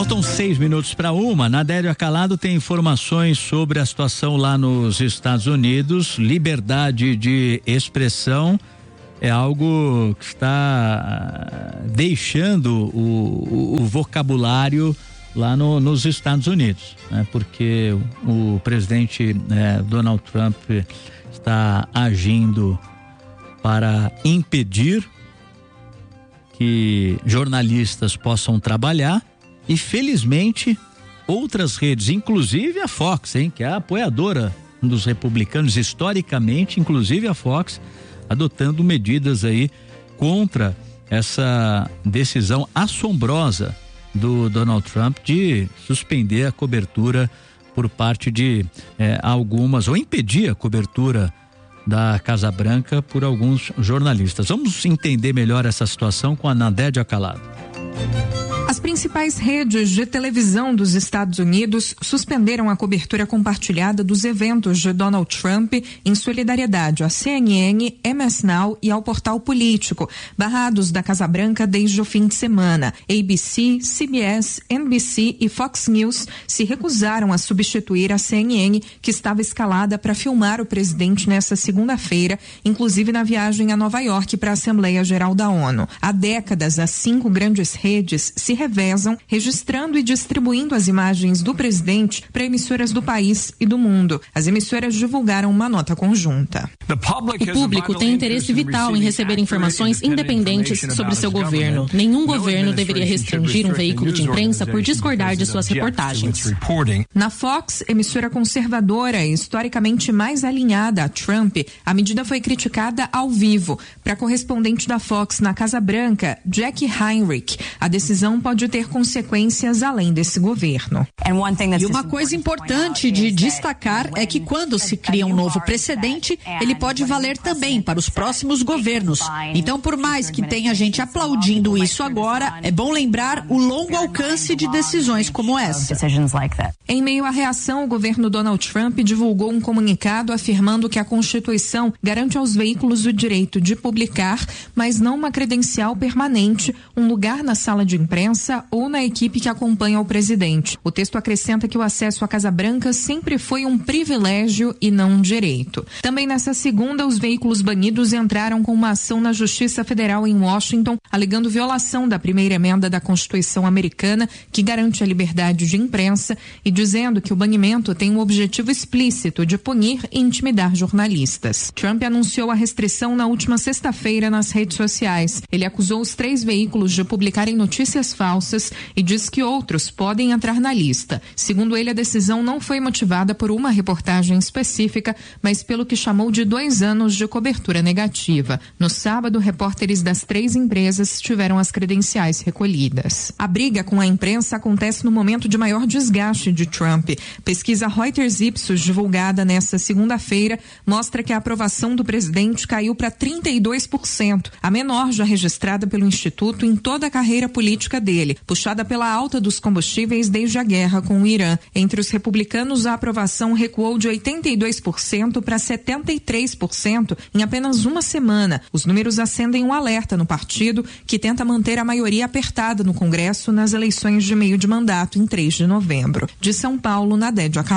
Faltam 6 minutos para 1. Nadélia Calado tem informações sobre a situação lá nos Estados Unidos. Liberdade de expressão é algo que está deixando o vocabulário lá nos Estados Unidos, né? Porque o presidente Donald Trump está agindo para impedir que jornalistas possam trabalhar. E felizmente outras redes, inclusive a Fox, que é a apoiadora dos republicanos historicamente, inclusive a Fox, adotando medidas aí contra essa decisão assombrosa do Donald Trump de suspender a cobertura por parte de algumas, ou impedir a cobertura da Casa Branca por alguns jornalistas. Vamos entender melhor essa situação com a Nadélia Calado. As principais redes de televisão dos Estados Unidos suspenderam a cobertura compartilhada dos eventos de Donald Trump em solidariedade à CNN, MS Now e ao Portal Político, barrados da Casa Branca desde o fim de semana. ABC, CBS, NBC e Fox News se recusaram a substituir a CNN, que estava escalada para filmar o presidente nesta segunda-feira, inclusive na viagem a Nova York para a Assembleia Geral da ONU. Há décadas, as 5 grandes redes se revezam, registrando e distribuindo as imagens do presidente para emissoras do país e do mundo. As emissoras divulgaram uma nota conjunta. O público tem interesse vital em receber informações independentes sobre seu governo. Nenhum governo deveria restringir um veículo de imprensa por discordar de suas reportagens. Na Fox, emissora conservadora e historicamente mais alinhada a Trump, a medida foi criticada ao vivo. Para a correspondente da Fox na Casa Branca, Jackie Heinrich, a decisão pode ter consequências além desse governo. E uma coisa importante de destacar é que quando se cria um novo precedente, ele pode valer também para os próximos governos. Então, por mais que tenha gente aplaudindo isso agora, é bom lembrar o longo alcance de decisões como essa. Em meio à reação, o governo Donald Trump divulgou um comunicado afirmando que a Constituição garante aos veículos o direito de publicar, mas não uma credencial permanente, um lugar na sala de imprensa ou na equipe que acompanha o presidente. O texto acrescenta que o acesso à Casa Branca sempre foi um privilégio e não um direito. Também nessa segunda, os veículos banidos entraram com uma ação na Justiça Federal em Washington, alegando violação da primeira emenda da Constituição americana, que garante a liberdade de imprensa, e dizendo que o banimento tem um objetivo explícito de punir e intimidar jornalistas. Trump anunciou a restrição na última sexta-feira nas redes sociais. Ele acusou os 3 veículos de publicarem notícias falsas e diz que outros podem entrar na lista. Segundo ele, a decisão não foi motivada por uma reportagem específica, mas pelo que chamou de 2 anos de cobertura negativa. No sábado, repórteres das 3 empresas tiveram as credenciais recolhidas. A briga com a imprensa acontece no momento de maior desgaste de Trump. Pesquisa Reuters Ipsos, divulgada nesta segunda-feira, mostra que a aprovação do presidente caiu para 32%, a menor já registrada pelo Instituto em toda a carreira política dele, puxada pela alta dos combustíveis desde a guerra com o Irã. Entre os republicanos, a aprovação recuou de 82% para 73% em apenas uma semana. Os números acendem um alerta no partido, que tenta manter a maioria apertada no Congresso nas eleições de meio de mandato em 3 de novembro. De São Paulo, Nadélia Calado.